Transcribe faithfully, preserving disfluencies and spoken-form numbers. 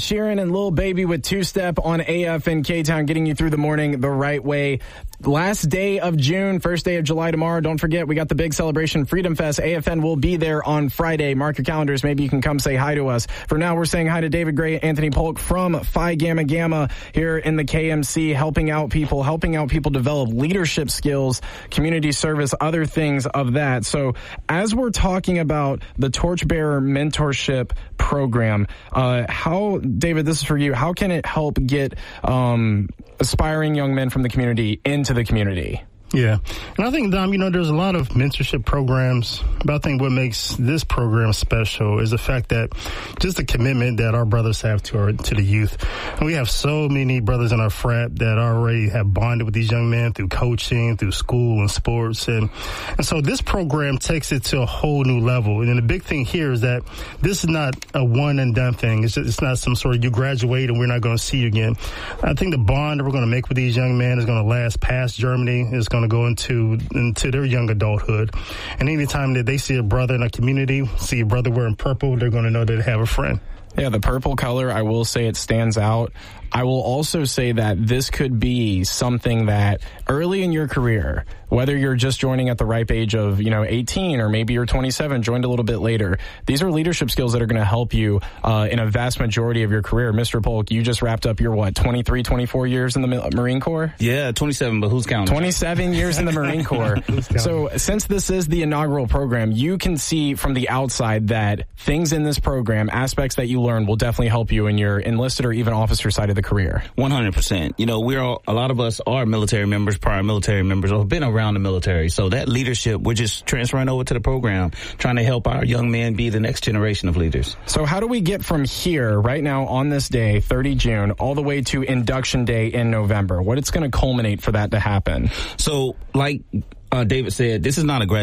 Sheeran and Lil Baby with Two Step on A F N K-Town, getting you through the morning the right way. Last day of June, first day of July tomorrow. Don't forget, we got the big celebration, Freedom Fest. A F N will be there on Friday. Mark your calendars. Maybe you can come say hi to us. For now, we're saying hi to David Gray, Anthony Polk from Phi Gamma Gamma here in the K M C, helping out people, helping out people develop leadership skills, community service, other things of that. So as we're talking about the Torchbearer Mentorship Program, uh, how, David, this is for you, how can it help get um, aspiring young men from the community into the community? Yeah. And I think, Dom, you know, there's a lot of mentorship programs, but I think what makes this program special is the fact that just the commitment that our brothers have to our to the youth. And we have so many brothers in our frat that already have bonded with these young men through coaching, through school and sports. And, and so this program takes it to a whole new level. And then the big thing here is that this is not a one and done thing. It's, just, it's not some sort of you graduate and we're not going to see you again. I think the bond that we're going to make with these young men is going to last past Germany. It's going to go into into their young adulthood. And anytime that they see a brother in a community, see a brother wearing purple, they're going to know that they have a friend. Yeah, the purple color, I will say it stands out. I will also say that this could be something that early in your career, whether you're just joining at the ripe age of, you know, eighteen or maybe you're twenty-seven, joined a little bit later, these are leadership skills that are going to help you uh, in a vast majority of your career. Mister Polk, you just wrapped up your, what, twenty-three, twenty-four years in the Marine Corps? Yeah, twenty-seven, but who's counting? twenty-seven years in the Marine Corps. So since this is the inaugural program, you can see from the outside that things in this program, aspects that you learn, will definitely help you in your enlisted or even officer side of the career. one hundred percent. You know, we're all, a lot of us are military members, prior military members, or have been around the military. So that leadership, we're just transferring over to the program, trying to help our young men be the next generation of leaders. So how do we get from here, right now on this day, thirtieth of June, all the way to induction day in November? What it's going to culminate for that to happen? So, like uh, David said, this is not a graduation.